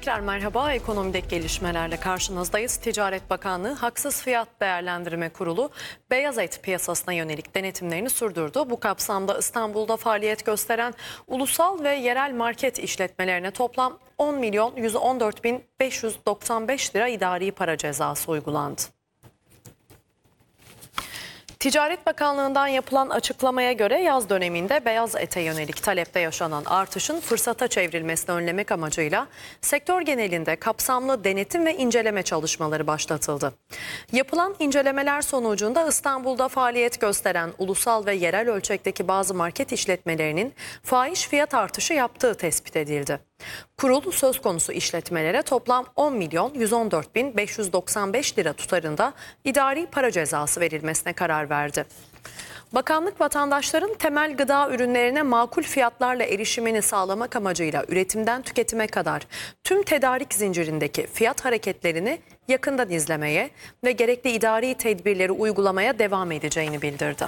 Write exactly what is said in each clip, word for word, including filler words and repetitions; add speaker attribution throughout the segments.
Speaker 1: Tekrar merhaba. Ekonomideki gelişmelerle karşınızdayız. Ticaret Bakanlığı Haksız Fiyat Değerlendirme Kurulu beyaz et piyasasına yönelik denetimlerini sürdürdü. Bu kapsamda İstanbul'da faaliyet gösteren ulusal ve yerel market işletmelerine toplam on milyon yüz on dört bin beş yüz doksan beş lira idari para cezası uygulandı. Ticaret Bakanlığı'ndan yapılan açıklamaya göre yaz döneminde beyaz ete yönelik talepte yaşanan artışın fırsata çevrilmesini önlemek amacıyla sektör genelinde kapsamlı denetim ve inceleme çalışmaları başlatıldı. Yapılan incelemeler sonucunda İstanbul'da faaliyet gösteren ulusal ve yerel ölçekteki bazı market işletmelerinin fahiş fiyat artışı yaptığı tespit edildi. Kurul söz konusu işletmelere toplam on milyon yüz on dört bin beş yüz doksan beş lira tutarında idari para cezası verilmesine karar verdi. Bakanlık vatandaşların temel gıda ürünlerine makul fiyatlarla erişimini sağlamak amacıyla üretimden tüketime kadar tüm tedarik zincirindeki fiyat hareketlerini yakından izlemeye ve gerekli idari tedbirleri uygulamaya devam edeceğini bildirdi.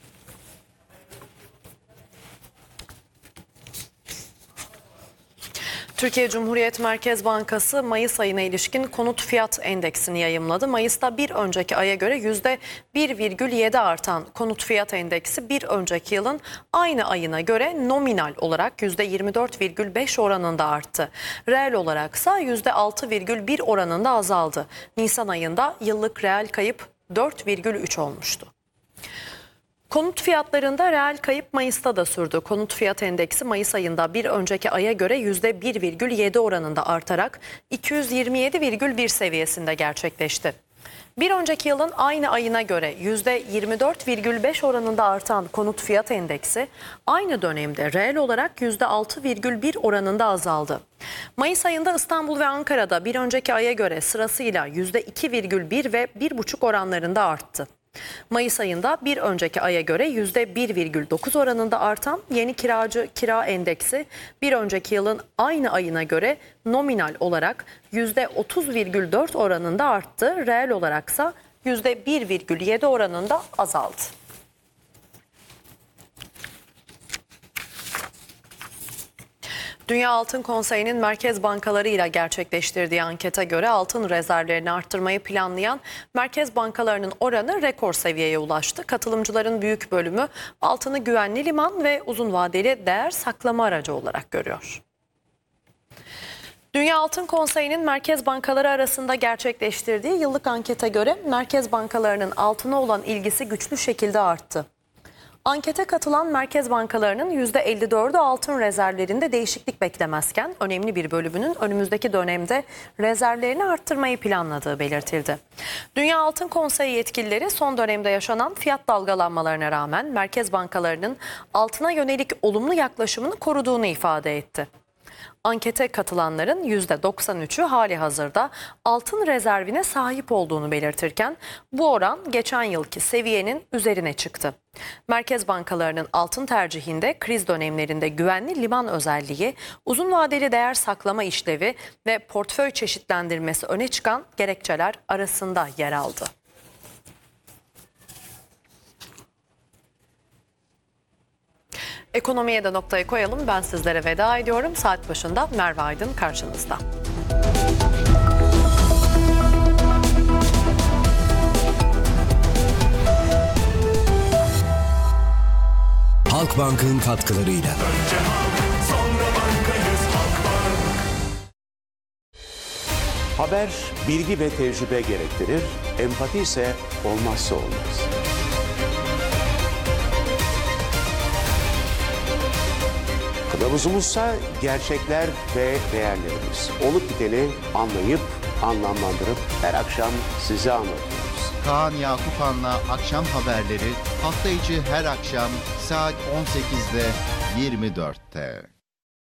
Speaker 1: Türkiye Cumhuriyet Merkez Bankası Mayıs ayına ilişkin konut fiyat endeksini yayımladı. Mayıs'ta bir önceki aya göre yüzde bir virgül yedi artan konut fiyat endeksi bir önceki yılın aynı ayına göre nominal olarak yüzde yirmi dört virgül beş oranında arttı. Reel olaraksa yüzde altı virgül bir oranında azaldı. Nisan ayında yıllık reel kayıp dört virgül üç olmuştu. Konut fiyatlarında reel kayıp Mayıs'ta da sürdü. Konut fiyat endeksi Mayıs ayında bir önceki aya göre yüzde bir virgül yedi oranında artarak iki yüz yirmi yedi virgül bir seviyesinde gerçekleşti. Bir önceki yılın aynı ayına göre yüzde yirmi dört virgül beş oranında artan konut fiyat endeksi aynı dönemde reel olarak yüzde altı virgül bir oranında azaldı. Mayıs ayında İstanbul ve Ankara'da bir önceki aya göre sırasıyla yüzde iki virgül bir ve bir virgül beş oranlarında arttı. Mayıs ayında bir önceki aya göre yüzde bir virgül dokuz oranında artan yeni kiracı kira endeksi bir önceki yılın aynı ayına göre nominal olarak yüzde otuz virgül dört oranında arttı. Reel olaraksa yüzde bir virgül yedi oranında azaldı. Dünya Altın Konseyi'nin merkez bankalarıyla gerçekleştirdiği ankete göre altın rezervlerini arttırmayı planlayan merkez bankalarının oranı rekor seviyeye ulaştı. Katılımcıların büyük bölümü altını güvenli liman ve uzun vadeli değer saklama aracı olarak görüyor. Dünya Altın Konseyi'nin merkez bankaları arasında gerçekleştirdiği yıllık ankete göre merkez bankalarının altına olan ilgisi güçlü şekilde arttı. Ankete katılan merkez bankalarının yüzde elli dördü altın rezervlerinde değişiklik beklemezken önemli bir bölümünün önümüzdeki dönemde rezervlerini arttırmayı planladığı belirtildi. Dünya Altın Konseyi yetkilileri son dönemde yaşanan fiyat dalgalanmalarına rağmen merkez bankalarının altına yönelik olumlu yaklaşımını koruduğunu ifade etti. Ankete katılanların yüzde doksan üçü hali hazırda altın rezervine sahip olduğunu belirtirken bu oran geçen yılki seviyenin üzerine çıktı. Merkez bankalarının altın tercihinde kriz dönemlerinde güvenli liman özelliği, uzun vadeli değer saklama işlevi ve portföy çeşitlendirmesi öne çıkan gerekçeler arasında yer aldı. Ekonomiye de noktayı koyalım. Ben sizlere veda ediyorum. Saat başında Merve Aydın karşınızda.
Speaker 2: Halkbank'ın katkılarıyla.
Speaker 3: Önce halk, sonra bankayız Halkbank.
Speaker 4: Haber, bilgi ve tecrübe gerektirir, empati ise olmazsa olmaz. Kılavuzumuzsa gerçekler ve değerlerimiz. Olup biteni anlayıp, anlamlandırıp her akşam size anlatıyoruz.
Speaker 5: Kaan Yakupan'la akşam haberleri hafta içi her akşam saat on sekizde yirmi dörtte.